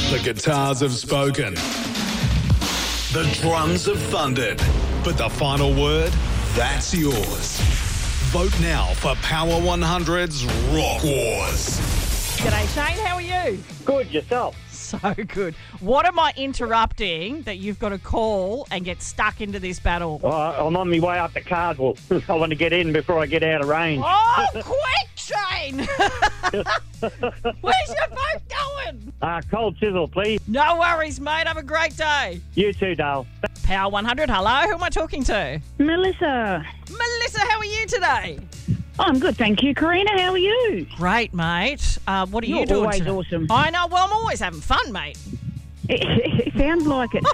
The guitars have spoken. The drums have thundered. But the final word, that's yours. Vote now for Power 100's Rock Wars. G'day, Shane. How are you? Good, yourself. So good. What am I interrupting that you've got to call and get stuck into this battle? I'm on my way up to Cardwell. I want to get in before I get out of range. Oh, quick, Shane! Where's your boat going? Cold chisel, please. No worries, mate. Have a great day. You too, Dale. Power 100, hello. Who am I talking to? Melissa. Melissa, how are you today? I'm good, thank you. Karina, how are you? Great, mate. What are you You're doing always today? awesome. I know. Well, I'm always having fun, mate. It sounds like it.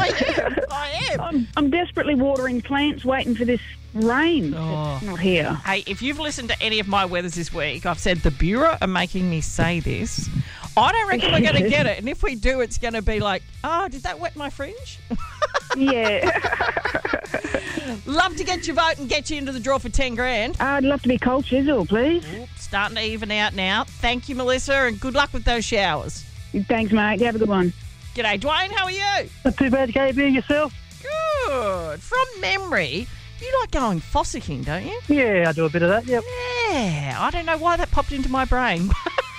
I am. I'm desperately watering plants, waiting for this rain. Oh. It's not here. Hey, if you've listened to any of my weathers this week, I've said the Bureau are making me say this. I don't reckon we're going to get it. And if we do, it's going to be like, oh, did that wet my fringe? Yeah. Love to get your vote and get you into the draw for 10 grand. I'd love to be cold chisel, please. Starting to even out now. Thank you, Melissa, and good luck with those showers. Thanks, mate. You have a good one. G'day, Dwayne. How are you? Not too bad, KB. Yourself? Good. From memory, you like going fossicking, don't you? Yeah, I do a bit of that, yep. Yeah. I don't know why that popped into my brain.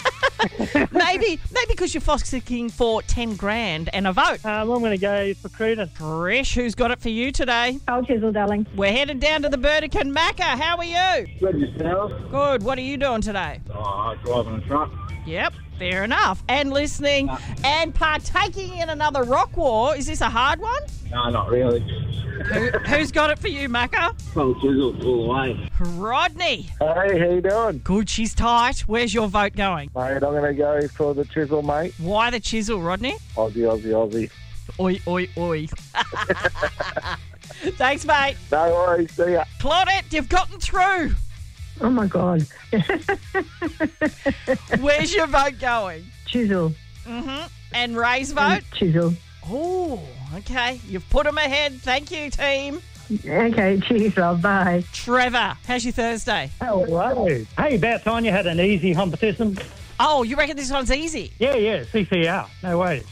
maybe because you're fossicking for 10 grand and a vote. I'm going to go for Cruden. Fresh, who's got it for you today? Cold chisel, darling. We're heading down to the Burdekin. Macca, how are you? Good, yourself? Good. What are you doing today? Driving a truck. Yep, fair enough. And listening and partaking in another rock war. Is this a hard one? No, not really. Who's got it for you, Macca? Cold chisel all the way. Rodney. Hey, how you doing? Good, she's tight. Where's your vote going? Mate, I'm going to go for the chisel, mate. Why the chisel, Rodney? Aussie. Oi, oi, oi. Thanks, mate. No worries, see ya. Claudette, you've gotten through. Oh, my God. Where's your vote going? Chisel. And Ray's vote? Chisel. Oh, okay. You've put them ahead. Thank you, team. Okay, cheers, love. Bye. Trevor, how's your Thursday? Hello. Hey, about time you had an easy competition. Oh, you reckon this one's easy? Yeah, CCR. No worries.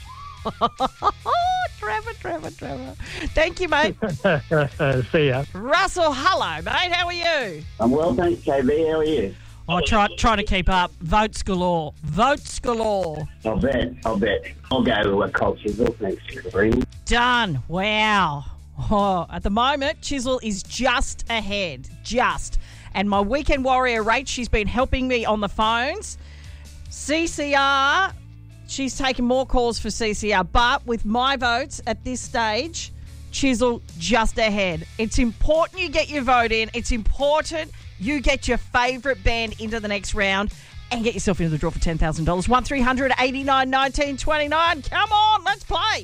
Trevor. Thank you, mate. See ya. Russell, hello, mate. How are you? I'm well, thanks, KB. How are you? Oh, trying to keep up. Votes galore. I'll bet. I'll go with cold chisel. Thanks, Karina. Done. Wow. Oh, at the moment, Chisel is just ahead. Just. And my weekend warrior, Rach, she's been helping me on the phones. CCR, she's taken more calls for CCR. But with my votes at this stage, Chisel just ahead. It's important you get your vote in. It's important you get your favourite band into the next round and get yourself into the draw for $10,000. 1300 89 19 29. Come on, let's play.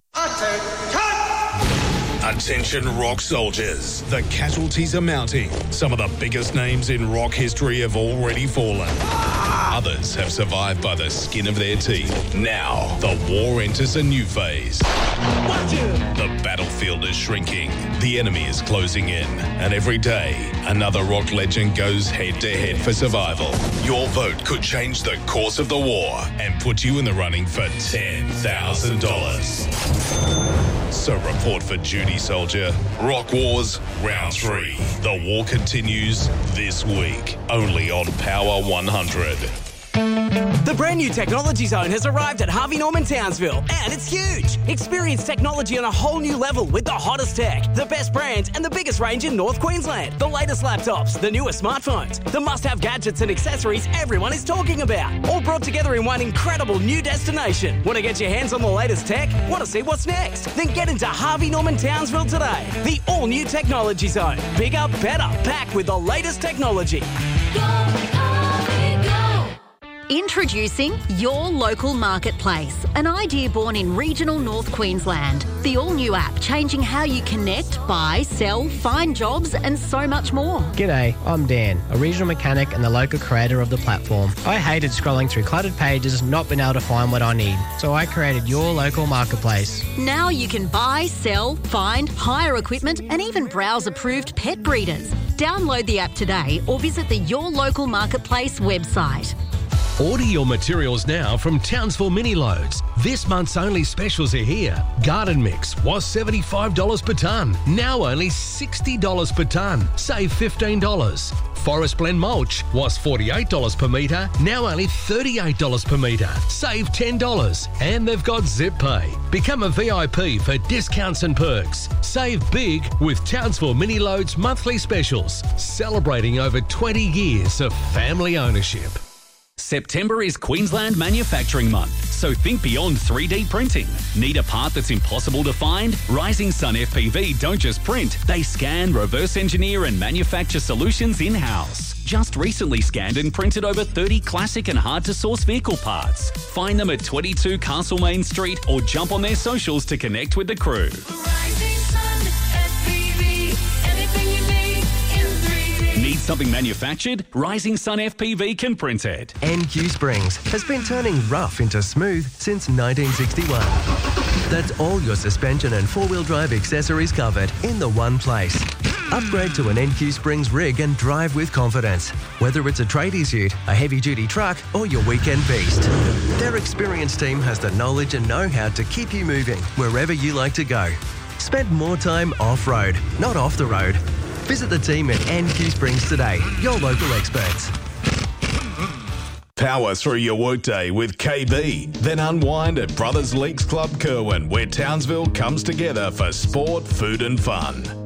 Attention rock soldiers. The casualties are mounting. Some of the biggest names in rock history have already fallen. Others have survived by the skin of their teeth. Now, the war enters a new phase. The battlefield is shrinking. The enemy is closing in. And every day, another rock legend goes head-to-head for survival. Your vote could change the course of the war and put you in the running for $10,000. So report for duty, soldier. Rock Wars, Round 3. The war continues this week, only on Power 100. The brand new Technology Zone has arrived at Harvey Norman Townsville, and it's huge. Experience technology on a whole new level with the hottest tech, the best brands, and the biggest range in North Queensland. The latest laptops, the newest smartphones, the must-have gadgets and accessories everyone is talking about, all brought together in one incredible new destination. Want to get your hands on the latest tech? Want to see what's next? Then get into Harvey Norman Townsville today. The all-new Technology Zone. Bigger, better, packed with the latest technology. Introducing Your Local Marketplace, an idea born in regional North Queensland. The all-new app changing how you connect, buy, sell, find jobs and so much more. G'day, I'm Dan, a regional mechanic and the local creator of the platform. I hated scrolling through cluttered pages, not being able to find what I need, so I created Your Local Marketplace. Now you can buy, sell, find, hire equipment and even browse approved pet breeders. Download the app today or visit the Your Local Marketplace website. Order your materials now from Townsville Mini Loads. This month's only specials are here. Garden mix was $75 per tonne, now only $60 per tonne. Save $15. Forest blend mulch was $48 per metre, now only $38 per metre. Save $10. And they've got Zip Pay. Become a VIP for discounts and perks. Save big with Townsville Mini Loads monthly specials, celebrating over 20 years of family ownership. September is Queensland Manufacturing Month, so think beyond 3D printing. Need a part that's impossible to find? Rising Sun FPV don't just print, they scan, reverse engineer and manufacture solutions in-house. Just recently scanned and printed over 30 classic and hard-to-source vehicle parts. Find them at 22 Castlemaine Street or jump on their socials to connect with the crew. Rising Sun FPV, anything you need in 3D. Need something manufactured? Rising Sun FPV can print it. NQ Springs has been turning rough into smooth since 1961. That's all your suspension and four-wheel drive accessories covered in the one place. Upgrade to an NQ Springs rig and drive with confidence. Whether it's a tradies ute, a heavy-duty truck or your weekend beast. Their experienced team has the knowledge and know-how to keep you moving wherever you like to go. Spend more time off-road, not off the road. Visit the team at NQ Springs today, your local experts. Power through your workday with KB. Then unwind at Brothers Leagues Club Kerwin, where Townsville comes together for sport, food and fun.